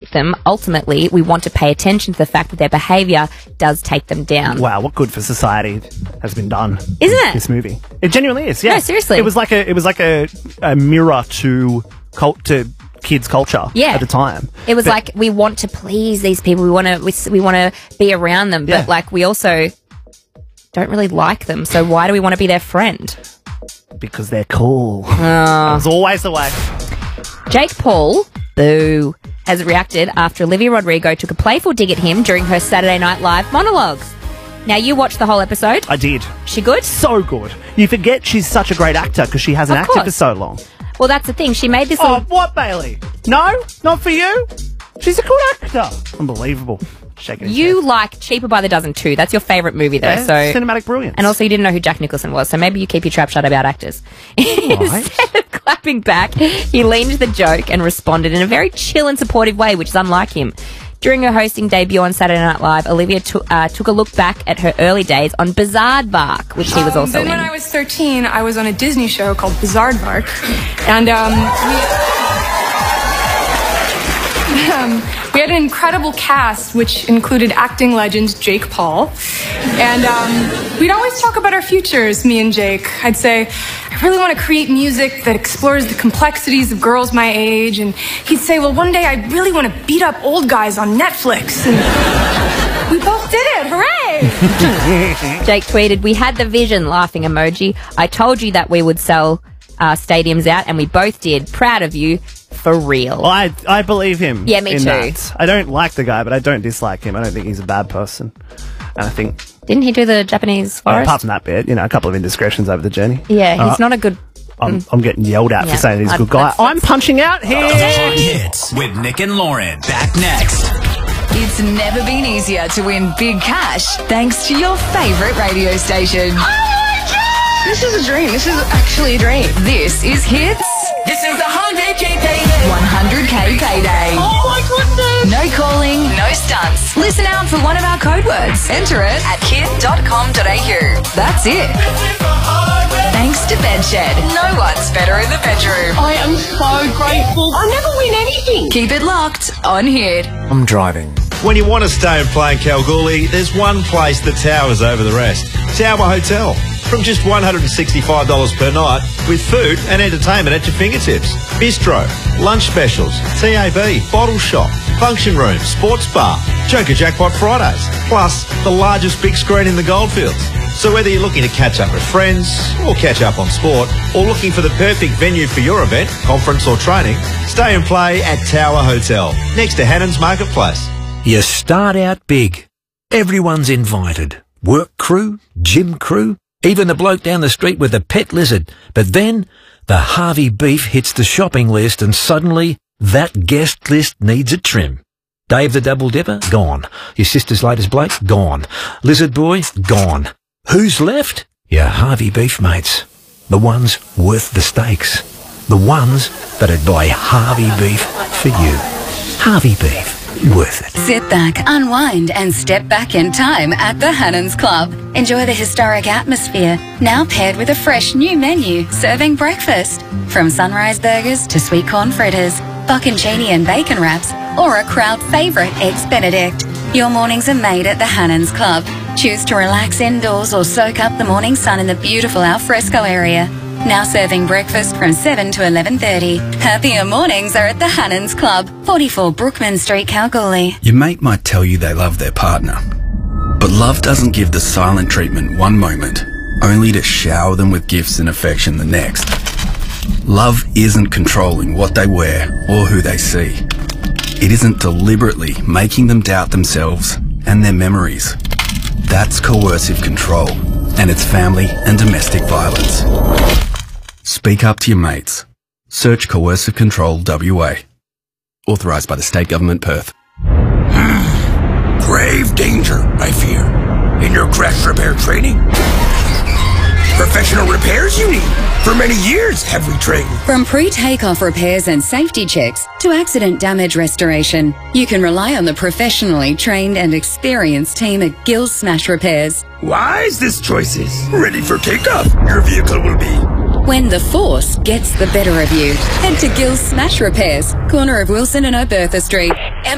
with them, ultimately we want to pay attention to the fact that their behaviour does take them down. Wow, what good for society has been done. Isn't it? This movie. It genuinely is, yeah. No, seriously. It was like a mirror to kids' culture at the time. It was like, we want to please these people. We want to be around them, but like we also don't really like them. So why do we want to be their friend? Because they're cool. That was always the way. Jake Paul, boo, has reacted after Olivia Rodrigo took a playful dig at him during her Saturday Night Live monologues. Now, you watched the whole episode. I did. She good? So good. You forget she's such a great actor because she hasn't acted for so long. Well, that's the thing. She made this what, Bailey? No? Not for you? She's a good actor. Unbelievable. You like Cheaper by the Dozen too. That's your favourite movie, though. Yeah, so cinematic brilliance. And also, you didn't know who Jack Nicholson was, so maybe you keep your trap shut about actors. Instead of clapping back, he leaned into the joke and responded in a very chill and supportive way, which is unlike him. During her hosting debut on Saturday Night Live, Olivia took a look back at her early days on Bizaardvark, which he was also in. When I was 13, I was on a Disney show called Bizaardvark, and we had an incredible cast, which included acting legend Jake Paul. And we'd always talk about our futures, me and Jake. I'd say, I really want to create music that explores the complexities of girls my age. And he'd say, well, one day I really want to beat up old guys on Netflix. And we both did it. Hooray! Jake tweeted, "We had the vision," laughing emoji. "I told you that we would sell stadiums out, and we both did. Proud of you. For real." I believe him. Yeah, me too. That. I don't like the guy, but I don't dislike him. I don't think he's a bad person. And I think... Didn't he do the Japanese forest? Apart from that bit, a couple of indiscretions over the journey. Yeah, he's not a good... I'm getting yelled at for saying he's a good guy. I'm punching out here. Talking Hits with Nick and Lauren. Back next. It's never been easier to win big cash thanks to your favourite radio station. Oh my God! This is a dream. This is actually a dream. This is Hits. This is 100K payday. 100K payday. Oh my goodness. No calling, no stunts. Listen out for one of our code words. Enter it at hit.com.au. That's it. Thanks to Bedshed. No one's better in the bedroom. I am so grateful. I never win anything. Keep it locked on Hit. I'm driving. When you want to stay and play in Kalgoorlie, there's one place that towers over the rest. Tower Hotel. From just $165 per night, with food and entertainment at your fingertips. Bistro, lunch specials, TAB, bottle shop, function room, sports bar, Joker Jackpot Fridays, plus the largest big screen in the Goldfields. So whether you're looking to catch up with friends, or catch up on sport, or looking for the perfect venue for your event, conference or training, stay and play at Tower Hotel, next to Hannon's Marketplace. You start out big. Everyone's invited. Work crew, gym crew, even the bloke down the street with the pet lizard. But then the Harvey beef hits the shopping list and suddenly that guest list needs a trim. Dave the Double Dipper? Gone. Your sister's latest bloke? Gone. Lizard Boy? Gone. Who's left? Your Harvey beef mates. The ones worth the stakes. The ones that'd buy Harvey beef for you. Harvey beef. Worth it. Sit back, unwind, and step back in time at the Hannon's Club. Enjoy the historic atmosphere, now paired with a fresh new menu serving breakfast. From sunrise burgers to sweet corn fritters, bocconcini and bacon wraps, or a crowd favourite, Eggs Benedict. Your mornings are made at the Hannon's Club. Choose to relax indoors or soak up the morning sun in the beautiful alfresco area. Now serving breakfast from 7 to 11:30. Happier mornings are at the Hannon's Club, 44 Brookman Street, Kalgoorlie. Your mate might tell you they love their partner, but love doesn't give the silent treatment one moment, only to shower them with gifts and affection the next. Love isn't controlling what they wear or who they see. It isn't deliberately making them doubt themselves and their memories. That's coercive control, and it's family and domestic violence. Speak up to your mates. Search Coercive Control WA. Authorised by the State Government, Perth. Grave danger, I fear. In your crash repair training? Professional repairs you need. For many years have we trained. From pre-takeoff repairs and safety checks to accident damage restoration, you can rely on the professionally trained and experienced team at Gills Smash Repairs. Wise this choices. Ready for takeoff, your vehicle will be. When the force gets the better of you, head to Gills Smash Repairs, corner of Wilson and Obertha Street.